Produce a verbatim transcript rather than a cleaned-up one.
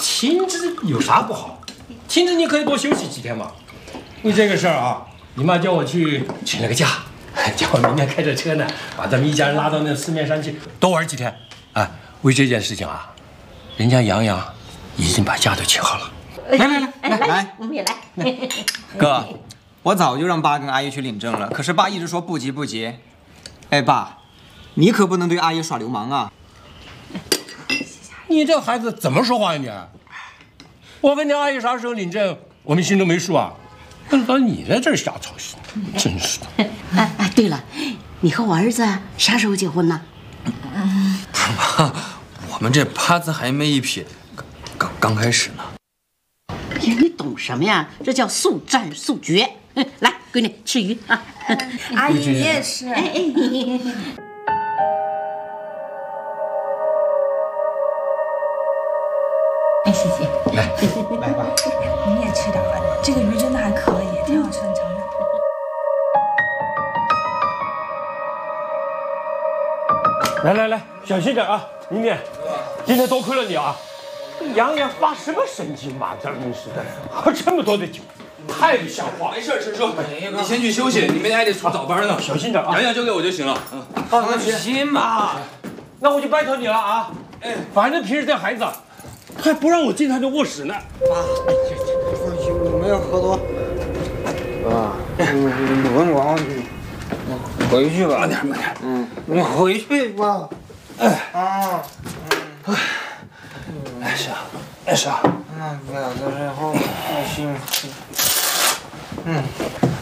亲子有啥不好？亲子你可以多休息几天嘛。为这个事儿啊，你妈叫我去请了个假，叫我明天开着车呢，把咱们一家人拉到那四面山去多玩几天。哎，为这件事情啊，人家洋洋已经把假都请好了。来来来来来， 我们也来。 哥，我早就让爸跟阿姨去领证了，可是爸一直说不急不急。哎，爸，你可不能对阿姨耍流氓啊！ 你这孩子怎么说话呀你？我跟你阿姨啥时候领证，我们心中没数啊？轮到你在这儿瞎操心，真是的。 哎哎，对了，你和我儿子啥时候结婚呢？ 妈，我们这八字还没一撇，刚刚开始呢。 哎呀，你懂什么呀？这叫速战速决。来，闺女吃鱼啊！ 阿姨你也是。 哎哎。哎，谢谢。 来， 来吧， 你也吃点吧，这个鱼真的还可以，挺好吃，你尝尝。 来来来，小心点啊！明明，今天多亏了你啊！洋洋发什么神经嘛？真是的，喝这么多的酒，太不像话。 没事，陈叔，你先去休息，你明天还得上早班呢。 小心点啊！ 洋洋交给我就行了。嗯， 放心吧。那我就拜托你了啊！哎，反正平时这孩子还不让我进他的卧室呢。 爸，放心，我没有喝多。爸，你问我，你回去吧。慢点，慢点。嗯，你回去吧。哎啊，嗯， 没事，没事。 嗯，不要在这后太辛苦。嗯。